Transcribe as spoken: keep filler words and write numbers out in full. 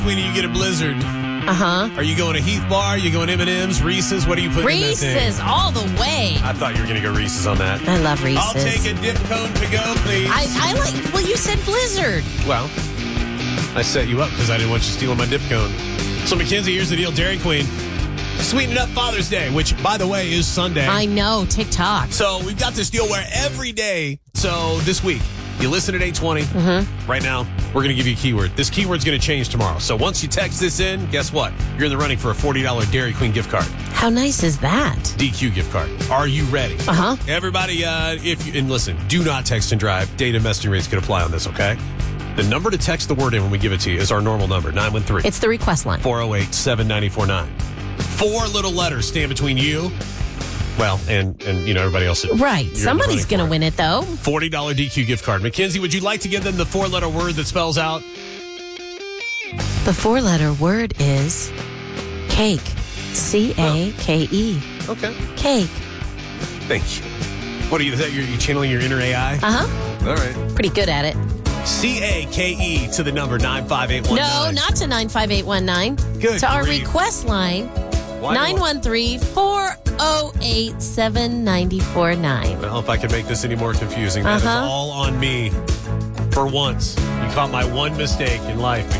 When you get a blizzard, Uh-huh. are you going to Heath Bar? Are you going M and M's, Reese's? What are you putting in that thing? Reese's all the way. I thought you were going to go Reese's on that. I love Reese's. I'll take a dip cone to go, please. I, I like, well, you said Blizzard. Well, I set you up because I didn't want you stealing my dip cone. So, Mackenzie, here's the deal. Dairy Queen, sweetening up Father's Day, which, by the way, is Sunday. I know, TikTok. So, we've got this deal where every day, so this week, you listen at eight twenty. Mm-hmm. Right now, we're going to give you a keyword. This keyword's going to change tomorrow. So, once you text this in, guess what? You're in the running for a forty dollars Dairy Queen gift card. How nice is that? D Q gift card. Are you ready? Uh-huh. Everybody, uh, if you, and listen, do not text and drive. Data messaging rates could apply on this, okay? The number to text the word in when we give it to you is our normal number, nine one three. It's the request line. four oh eight, seven nine four nine. Four little letters stand between you, well, and, and you know, everybody else. Right. Somebody's going to win it, though. forty dollars D Q gift card. Mackenzie, would you like to give them the four-letter word that spells out? The four-letter word is cake. C A K E. Okay. Cake. Thank you. What are you, is that, you're, you channeling your inner A I? Uh-huh. All right. Pretty good at it. C A K E to the number nine five eight one nine. No, not to nine five eight one nine. Good To our grief. request line, nine one three, four oh eight, seven nine four nine. Well, if I could make this any more confusing, that Uh-huh. is all on me. For once, you caught my one mistake in life.